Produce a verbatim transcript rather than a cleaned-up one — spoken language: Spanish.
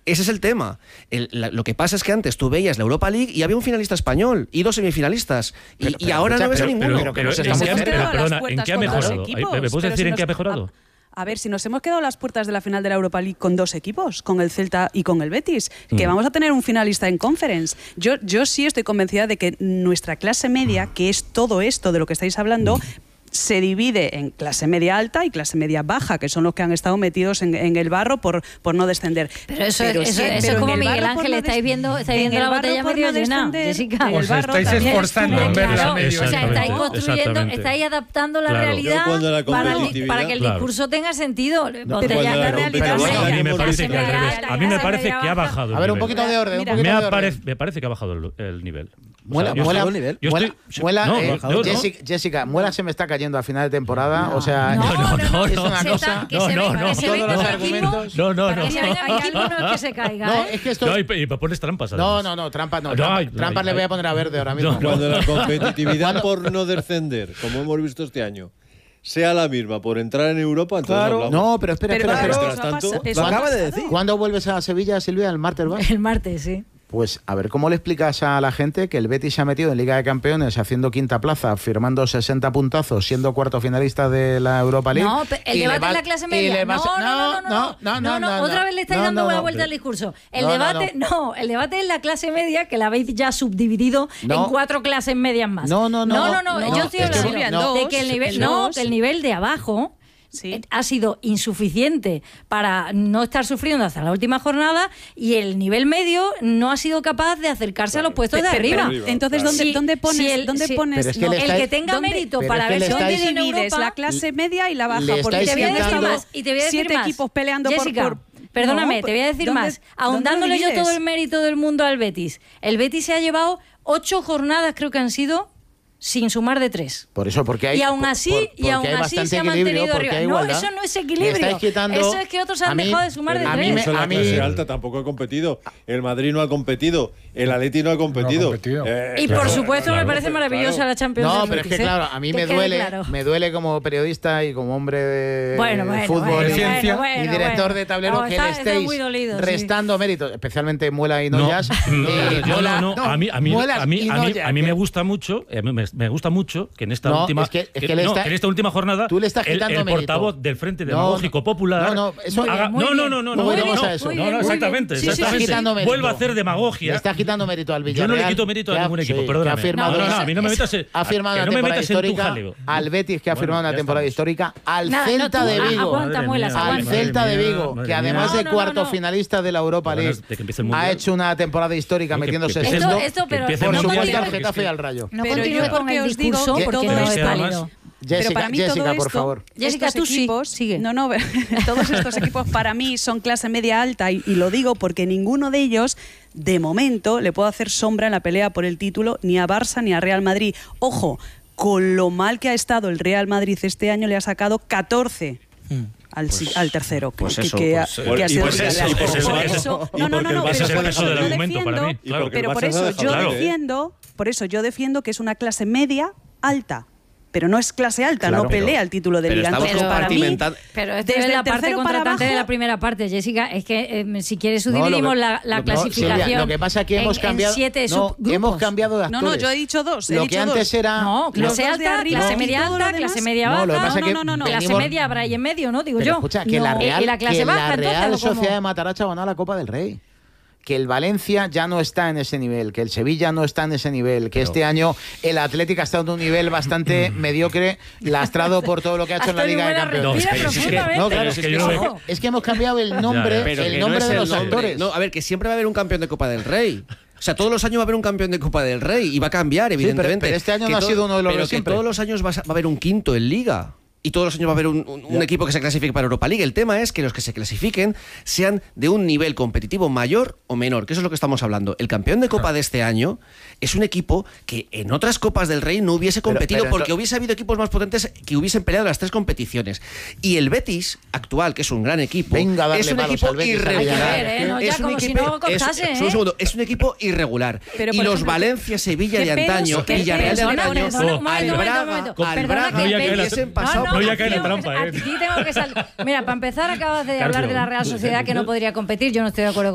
Ese es el tema. El, la, lo que pasa es que antes tú veías la Europa League y había un finalista español y dos semifinalistas. Y, pero, y pero, ahora pero, no ves a pero, ninguno. Pero, pero, pero, pero, ¿en, pero, qué, pero, perdona, ¿en qué ha mejorado? ¿Me puedes decir si en qué ha mejorado? A ver, si nos hemos quedado a las puertas de la final de la Europa League con dos equipos, con el Celta y con el Betis, que mm. vamos a tener un finalista en Conference. Yo, yo sí estoy convencida de que nuestra clase media, que es todo esto de lo que estáis hablando, se divide en clase media alta y clase media baja, que son los que han estado metidos en, en el barro por, por no descender. Pero eso, pero eso, sí, eso pero es como Miguel Ángel, no estáis viendo, estáis viendo la botella medio no llena, Jessica. Os estáis esforzando en verla claro, medio. O sea, estáis construyendo, estáis adaptando la claro. realidad la para, para que el discurso claro. tenga sentido. No, botella, la realidad bueno, a mí me parece que a mí me parece que ha bajado. A ver, un poquito de orden. Me parece que ha bajado el nivel. Muela, muela, muela, Jessica, Muela se me está cayendo al final de temporada. O sea, no, no, no, es una cosa. No, no, no. Todos los argumentos. No, no, no. Que se venga mi equipo no es que se caiga. No, es que esto. No, y pones trampas. No, no, no, trampas no. Trampas le voy a poner a Verde ahora mismo. Cuando la competitividad por no descender, como hemos visto este año, sea la misma por entrar en Europa, entonces claro. hablamos. No, pero espera, espera, pero espera. claro, tanto, lo acaba de decir. ¿Cuándo vuelves a Sevilla, Silvia? ¿El martes va? El martes, sí. Pues a ver, ¿cómo le explicas a la gente que el Betis se ha metido en Liga de Campeones haciendo quinta plaza, firmando sesenta puntazos, siendo cuarto finalista de la Europa League? No, el debate va, en la clase media. No, no, no, no, no, no, no, otra vez le estáis no, dando no, una no, vuelta no, al discurso. El no, debate, no, no. no, el debate es la clase media, que la habéis ya subdividido no. en cuatro clases medias más. No, no, no. No, no, no, no yo estoy hablando que, de no, que el nivel, no, que el nivel de abajo sí. ha sido insuficiente para no estar sufriendo hasta la última jornada y el nivel medio no ha sido capaz de acercarse claro. a los puestos de arriba. Pero, entonces, ¿dónde, sí, ¿dónde pones? sí, el, ¿dónde sí, pones es que no, el que tenga ¿dónde, mérito para ver dónde divides la clase media y la baja? Porque te voy a decir más. Y te voy a decir siete más. equipos peleando Jessica, por... por Perdóname, no, te voy a decir ¿dónde, más. Ahondándole yo todo el mérito del mundo al Betis. El Betis se ha llevado ocho jornadas, creo que han sido, sin sumar de tres. Por eso, porque hay y aún así, por, y aún así se ha mantenido arriba. No, eso no es equilibrio. Quitando, eso es que otros han mí, dejado de sumar de a tres. Mí, eso la clase alta tampoco ha competido. El Madrid no ha competido. El Atleti no ha competido. No ha competido. Eh, y claro, por supuesto claro, me parece maravillosa claro. la Champions No, League. pero es que claro, a mí me duele, claro. me duele como periodista y como hombre de bueno, bueno, fútbol bueno, y, bueno, bueno, y director bueno. de tablero no, que está, le estéis dolido, restando sí. méritos, especialmente Muela y Noyas. No, eh, no, no, no, a mí, a mí, a mí, a mí, a mí me gusta mucho, me gusta mucho que en esta no, última es que, es que que, le no, está, que en esta última jornada tú le estás el, el portavoz del Frente Demagógico no, Popular no, no, eso, haga, muy no, bien, no, no, no, no, no, no, no, eso. no, no, exactamente, sí, exactamente. Vuelva a hacer demagogia. Le estás quitando mérito al Villarreal. Yo no le quito mérito a ningún equipo, sí, perdóname. Ha firmado, no, no, no, a mí no me metas en, ha firmado una no temporada histórica al Betis, que ha firmado una temporada histórica, al Celta de Vigo, al Celta de Vigo, que además de cuarto finalista de la Europa League, ha hecho una temporada histórica metiéndose segundo por supuesto al Getafe y al Rayo. No continúe con el discurso porque no es válido. Jessica, pero para mí Jessica, todo por esto, favor. Jessica, tú equipos, sí, sigue. No, no, todos estos equipos para mí son clase media alta y, y lo digo porque ninguno de ellos, de momento, le puedo hacer sombra en la pelea por el título ni a Barça ni a Real Madrid. Ojo, con lo mal que ha estado el Real Madrid este año, le ha sacado catorce. Mm. Al, pues, al tercero, que, pues eso, que, que, pues, ha, que ha sido pues eso, por eso, eso, no, no, no, no, ese es el pero peso del argumento para mí. Claro. Pero por eso yo claro. defiendo, por eso yo defiendo que es una clase media alta. Pero no es clase alta, claro, no pelea pero, el título de Liga. Pero, Entonces, para mí, pero desde es la parte contratante de la primera parte, Jessica. Es que eh, si quieres subdividimos no, que, la, la clasificación. Silvia, lo que pasa es que hemos en, cambiado. En siete no, hemos cambiado de actores. No, no, yo he dicho dos. He lo dicho que antes dos. era. No, clase alta, arriba, clase media alta, clase media baja. No, lo que pasa no, que no, no, no. venimos, clase media habrá ahí en medio, ¿no? Digo pero yo. Escucha, que no, la Real, y la clase que baja, la Real entonces, Sociedad de Mataracha ha ganado la Copa del Rey. Que el Valencia ya no está en ese nivel, que el Sevilla no está en ese nivel, que pero, este año el Atlético ha estado en un nivel bastante mediocre, lastrado por todo lo que ha hecho en la Liga de Campeones. No, es que, no, claro, es, que yo no es que hemos cambiado el nombre, ya, el nombre no de los nombre. actores. No, a ver, que siempre va a haber un campeón de Copa del Rey. O sea, todos los años va a haber un campeón de Copa del Rey y va a cambiar, evidentemente. Sí, pero, pero este año que no to- ha sido uno de los Pero de que siempre. todos los años va a haber un quinto en Liga. Y todos los años va a haber un, un, un equipo que se clasifique para Europa League. El tema es que los que se clasifiquen sean de un nivel competitivo mayor o menor, que eso es lo que estamos hablando. El campeón de Copa de este año es un equipo que en otras Copas del Rey no hubiese competido pero, pero, porque hubiese habido equipos más potentes que hubiesen peleado las tres competiciones. Y el Betis actual, que es un gran equipo, Venga, es un equipo irregular. Ver, ¿eh? no, es, un si equipo, no costase, es, ¿eh? un segundo, es un equipo irregular. Pero, y los ejemplo, Valencia, Sevilla de antaño, Villarreal de antaño, Albraga, Albraga, no voy a caer hubiesen pasado. No voy a caer en la trampa. Aquí tengo que salir. Mira, para empezar acabas de hablar de la Real Sociedad que no podría competir. Yo no estoy de acuerdo con